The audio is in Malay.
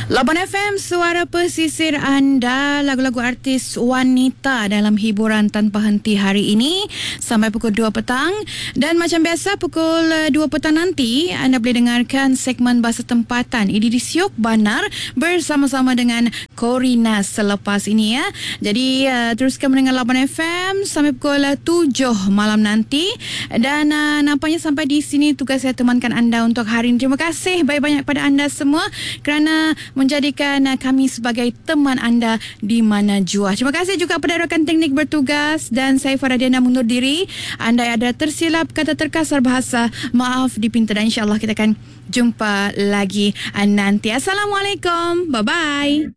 Laban FM, suara pesisir anda, lagu-lagu artis wanita dalam hiburan tanpa henti hari ini sampai pukul 2 petang. Dan macam biasa, pukul 2 petang nanti anda boleh dengarkan segmen Bahasa Tempatan Ididi Siok Banar bersama-sama dengan Corina selepas ini ya. Jadi teruskan mendengar Laban FM sampai pukul 7 malam nanti. Dan nampaknya sampai di sini tugas saya temankan anda untuk hari ini. Terima kasih banyak-banyak pada anda semua kerana menjadikan kami sebagai teman anda di mana jua. Terima kasih juga kepada rakan teknik bertugas dan saya Faradiana mundur diri. Anda ada tersilap kata terkasar bahasa, maaf dipinta dan insyaAllah kita akan jumpa lagi nanti. Assalamualaikum. Bye-bye.